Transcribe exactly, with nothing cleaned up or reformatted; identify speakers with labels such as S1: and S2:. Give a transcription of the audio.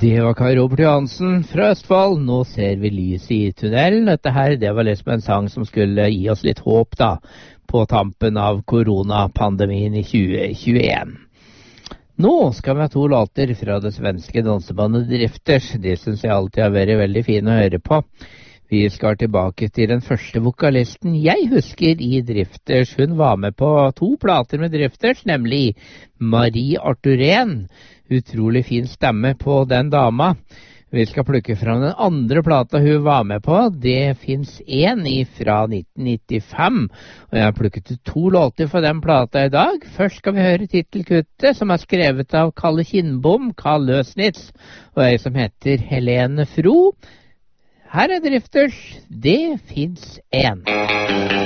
S1: Det var Kai Robert Johansen fra Østfold. Nå ser vi lyset i tunnelen. Dette her, det var liksom en sang som skulle gi oss litt håp da, på tampen av koronapandemien i tjue tjueen. Nå skal vi ha to låter fra det svenske dansebandet Drifters. Det synes jeg alltid har vært veldig fine å høre på. Vi skal tilbake til den første vokalisten jeg husker i Drifters. Hun var med på to plater med Drifters, nemlig Marie Arthurén. Utrolig fin stemme på den dama. Vi skal plukke fram den andre plata hun var med på. Det finnes en fra nitten nittifem, og jeg har plukket ut to låter for den plata i dag. Først skal vi høre titelkuttet, som er skrevet av Kalle Kinnbom, Karl Løsnitz, og ei som heter Helene Fro. Her er Drifters, det finnes en.